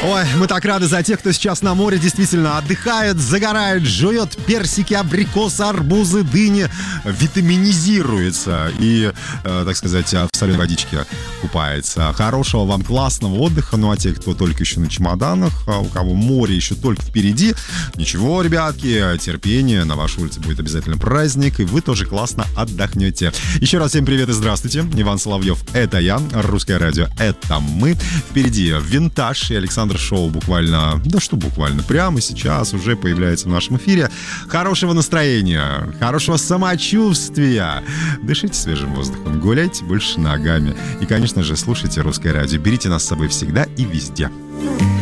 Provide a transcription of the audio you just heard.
Ой, мы так рады за тех, кто сейчас на море действительно отдыхает, загорает, жует персики, абрикосы, арбузы, дыни, витаминизируется и, так сказать, в соленой водичке купается. Хорошего вам классного отдыха. Ну а те, кто только еще на чемоданах, у кого море еще только впереди, ничего, ребятки, терпение, на вашей улице будет обязательно праздник, и вы тоже классно отдохнете. Еще раз всем привет и здравствуйте. Иван Соловьев, это я, Русское радио, это мы. Впереди Винтаж и Александр Шоу буквально, прямо сейчас уже появляется в нашем эфире. Хорошего настроения, хорошего самочувствия. Дышите свежим воздухом, гуляйте больше ногами. И, конечно же, слушайте Русское радио. Берите нас с собой всегда и везде.